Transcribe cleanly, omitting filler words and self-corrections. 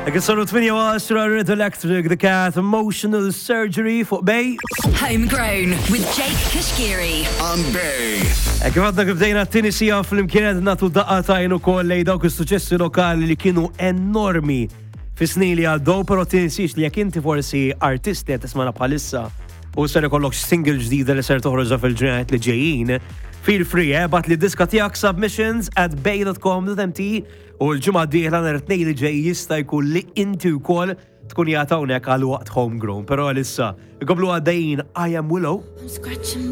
Dak is-sonu 8 Red Electric, The Cat, Emotional Surgery fuq Bej. Homegrown with Jake Kashgiri. On Bay. Kif għadna kif dejna t-tini sija fl-imkienet natu daqqatajn ukoll lej dawk is-suċessi lokali li kienu enormi fi snin li għaddew, però tinsix li jekk inti forsi artisti qed tismana bħalissa u ser ikollok single ġdida li ser toħroġha fil-ġranet li ġejjin, feel free, bat li diska tiegħek submissions@bay.com.mt u l-ġimgħa d-dieħla nhar it-tnejn li ġej jista' jkun li inti wkoll tkun jagħtawnek għal waqt homegrown, però għalissa ikomplu għaddejjin I Am Willow. I'm scratching